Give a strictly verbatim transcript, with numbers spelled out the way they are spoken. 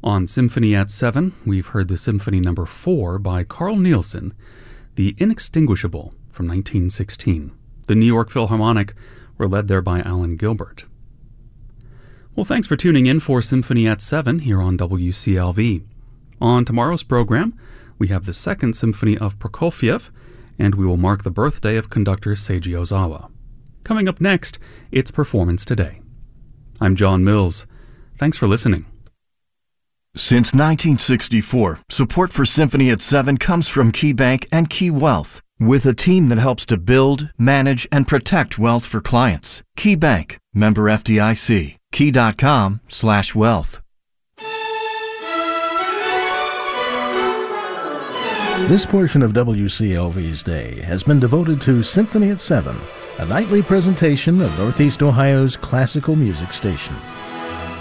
On Symphony at seven, we've heard the Symphony Number four by Carl Nielsen, The Inextinguishable from nineteen sixteen. The New York Philharmonic were led there by Alan Gilbert. Well, thanks for tuning in for Symphony at seven here on W C L V. On tomorrow's program, we have the Second Symphony of Prokofiev, and we will mark the birthday of conductor Seiji Ozawa. Coming up next, it's Performance Today. I'm John Mills. Thanks for listening. Since nineteen sixty-four, support for Symphony at seven comes from KeyBank and Key Wealth, with a team that helps to build, manage, and protect wealth for clients. KeyBank, member F D I C, key.com slash wealth. This portion of W C L V's Day has been devoted to Symphony at seven, a nightly presentation of Northeast Ohio's classical music station.